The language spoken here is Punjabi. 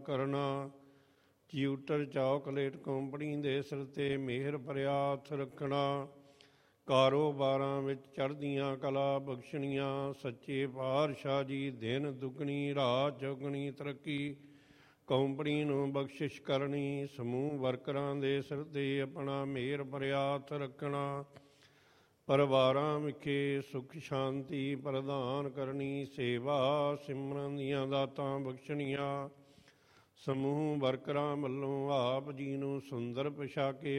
ਕਰਨਾ। ਚਿਊਟਰ ਚਾਕਲੇਟ ਕੰਪਨੀ ਦੇ ਸਿਰ 'ਤੇ ਮਿਹਰ ਭਰਿਆ ਹੱਥ ਰੱਖਣਾ। ਕਾਰੋਬਾਰਾਂ ਵਿੱਚ ਚੜ੍ਹਦੀਆਂ ਕਲਾ ਬਖਸ਼ਣੀਆਂ। ਸੱਚੇ ਪਾਤਸ਼ਾਹ ਜੀ ਦਿਨ ਦੁੱਗਣੀ ਰਾਤ ਚੌਗਣੀ ਤਰੱਕੀ ਕੰਪਨੀ ਨੂੰ ਬਖਸ਼ਿਸ਼ ਕਰਨੀ। ਸਮੂਹ ਵਰਕਰਾਂ ਦੇ ਸਿਰ 'ਤੇ ਆਪਣਾ ਮਿਹਰ ਭਰਿਆ ਹੱਥ ਰੱਖਣਾ। ਪਰਿਵਾਰਾਂ ਵਿਖੇ ਸੁੱਖ ਸ਼ਾਂਤੀ ਪ੍ਰਦਾਨ ਕਰਨੀ। ਸੇਵਾ ਸਿਮਰਨ ਦੀਆਂ ਦਾਤਾਂ ਬਖਸ਼ਣੀਆਂ। ਸਮੂਹ ਵਰਕਰਾਂ ਵੱਲੋਂ ਆਪ ਜੀ ਨੂੰ ਸੁੰਦਰ ਪੁਸ਼ਾਕੇ